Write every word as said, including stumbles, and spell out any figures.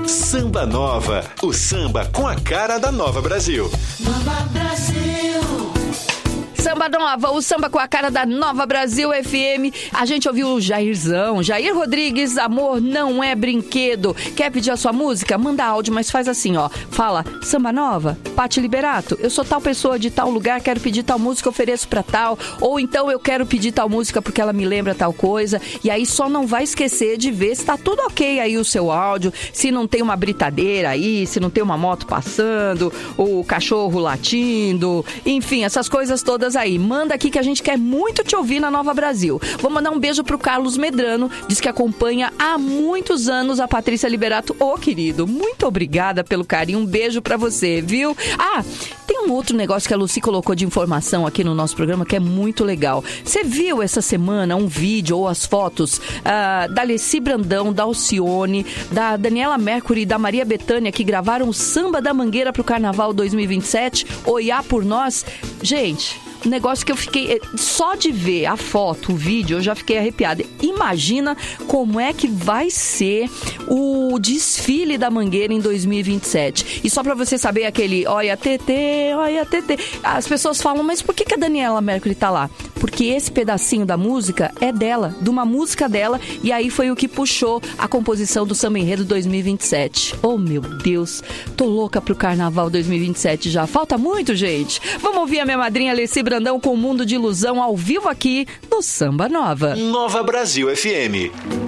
Samba Nova, o samba com a cara da Nova Brasil. Nova Brasil. Samba Nova, o samba com a cara da Nova Brasil F M. A gente ouviu o Jairzão, Jair Rodrigues, Amor Não É Brinquedo. Quer pedir a sua música? Manda áudio, mas faz assim, ó. Fala, Samba Nova, Pati Liberato, eu sou tal pessoa de tal lugar, quero pedir tal música, ofereço pra tal. Ou então eu quero pedir tal música porque ela me lembra tal coisa. E aí só não vai esquecer de ver se tá tudo ok aí o seu áudio, se não tem uma britadeira aí, se não tem uma moto passando, o cachorro latindo, enfim, essas coisas todas aí. Manda aqui que a gente quer muito te ouvir na Nova Brasil. Vou mandar um beijo pro Carlos Medrano, diz que acompanha há muitos anos a Patrícia Liberato. Ô, querido, muito obrigada pelo carinho. Um beijo pra você, viu? Ah, tem um outro negócio que a Lucy colocou de informação aqui no nosso programa que é muito legal. Você viu essa semana um vídeo ou as fotos uh, da Alessi Brandão, da Alcione, da Daniela Mercury e da Maria Bethânia que gravaram o Samba da Mangueira pro Carnaval dois mil e vinte e sete? Oiá por nós. Gente... Um negócio que eu fiquei... Só de ver a foto, o vídeo, eu já fiquei arrepiada. Imagina como é que vai ser o desfile da Mangueira em dois mil e vinte e sete. E só pra você saber aquele... Olha, Tetê, olha, Tetê. As pessoas falam, mas por que que a Daniela Mercury tá lá? Porque esse pedacinho da música é dela, de uma música dela. E aí foi o que puxou a composição do Samba Enredo dois mil e vinte e sete. Oh, meu Deus. Tô louca pro Carnaval dois mil e vinte e sete já. Falta muito, gente. Vamos ouvir a minha madrinha Alessi Brandão com o Mundo de Ilusão ao vivo aqui no Samba Nova. Nova Brasil F M.